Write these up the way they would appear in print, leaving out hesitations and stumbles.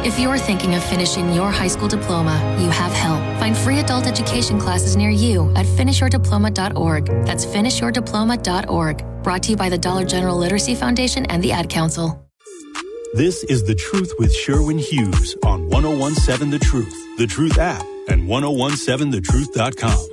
If you're thinking of finishing your high school diploma, you have help. Find free adult education classes near you at finishyourdiploma.org. That's finishyourdiploma.org. Brought to you by the Dollar General Literacy Foundation and the Ad Council. This is The Truth with Sherwin Hughes on 1017 The Truth, The Truth app, and 1017thetruth.com.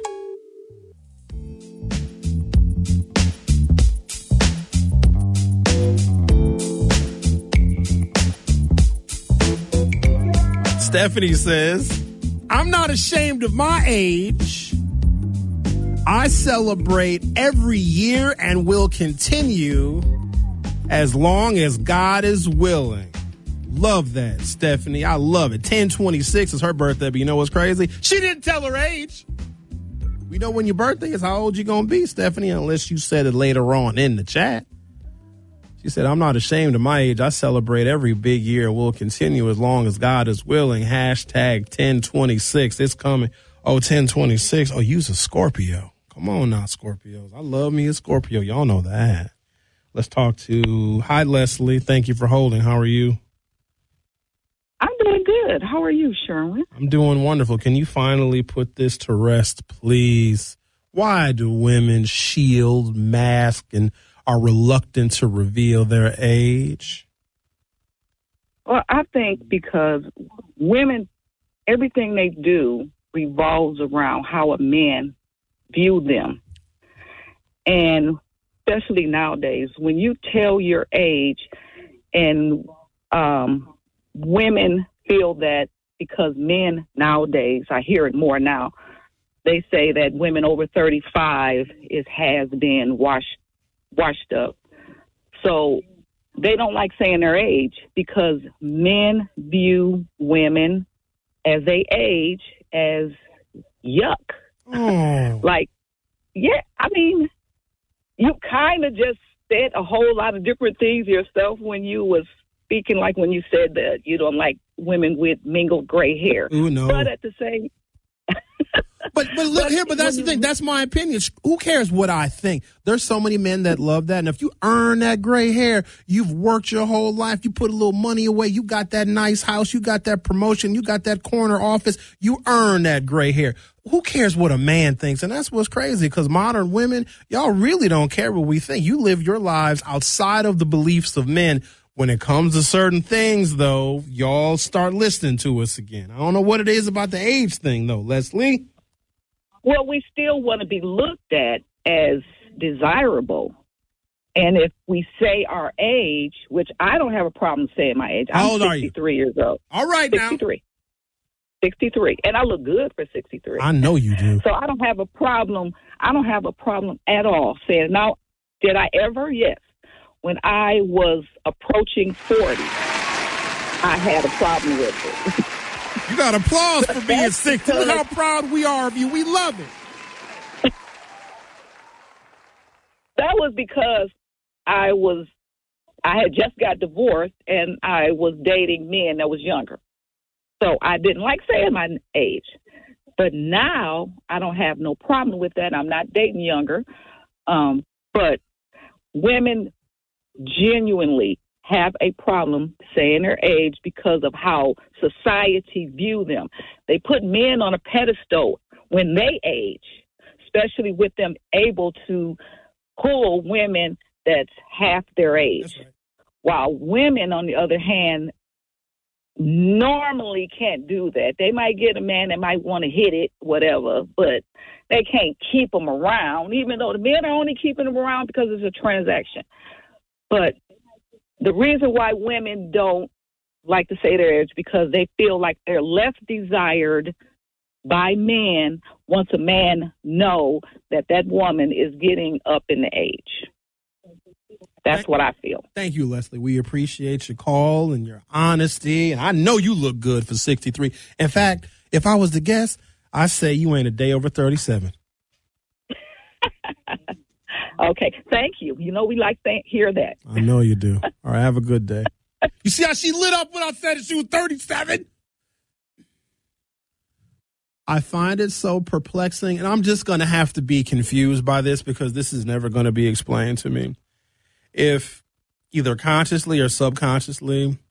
Stephanie says, I'm not ashamed of my age. I celebrate every year and will continue as long as God is willing. Love that, Stephanie. I love it. 10/26 is her birthday, but you know what's crazy? She didn't tell her age. We know when your birthday is, how old you going to be, Stephanie, unless you said it later on in the chat. She said, I'm not ashamed of my age. I celebrate every big year and will continue as long as God is willing. Hashtag 1026. It's coming. Oh, 1026. Oh, you's a Scorpio. Come on now, Scorpios. I love me a Scorpio. Y'all know that. Let's talk to, hi, Leslie. Thank you for holding. How are you? I'm doing good. How are you, Sherwin? I'm doing wonderful. Can you finally put this to rest, please? Why do women shield, mask, and are reluctant to reveal their age? Well, I think because women, everything they do revolves around how a man view them. And especially nowadays, when you tell your age and women feel that because men nowadays, I hear it more now, they say that women over 35 has been washed up. So they don't like saying their age because men view women as they age as yuck. Like, yeah, I mean, you kind of just said a whole lot of different things yourself when you was speaking, like when you said that you don't like women with mingled gray hair. Ooh, no. But at the same But look here, but that's the thing. That's my opinion. Who cares what I think? There's so many men that love that. And if you earn that gray hair, you've worked your whole life. You put a little money away. You got that nice house. You got that promotion. You got that corner office. You earn that gray hair. Who cares what a man thinks? And that's what's crazy because modern women, y'all really don't care what we think. You live your lives outside of the beliefs of men. When it comes to certain things, though, y'all start listening to us again. I don't know what it is about the age thing, though. Leslie? Well, we still want to be looked at as desirable. And if we say our age, which I don't have a problem saying my age. How old I'm are you? 63 years old. All right 63. Now. 63. And I look good for 63. I know you do. So I don't have a problem. I don't have a problem at all saying, now, did I ever? Yes. When I was approaching 40, I had a problem with it. You got applause for being 60. Look how proud we are of you. We love it. That was because I had just got divorced and I was dating men that was younger. So I didn't like saying my age. But now I don't have no problem with that. I'm not dating younger. But women genuinely have a problem saying their age because of how society view them. They put men on a pedestal when they age, especially with them able to pull women that's half their age. Right. While women, on the other hand, normally can't do that. They might get a man that might want to hit it, whatever, but they can't keep them around, even though the men are only keeping them around because it's a transaction. But the reason why women don't like to say their age is because they feel like they're less desired by men once a man know that that woman is getting up in the age. That's what I feel. Thank you, Leslie. We appreciate your call and your honesty. And I know you look good for 63. In fact, if I was the guest, I say you ain't a day over 37. Okay, thank you. You know, we like to hear that. I know you do. All right, have a good day. You see how she lit up when I said she was 37? I find it so perplexing, and I'm just going to have to be confused by this because this is never going to be explained to me. If either consciously or subconsciously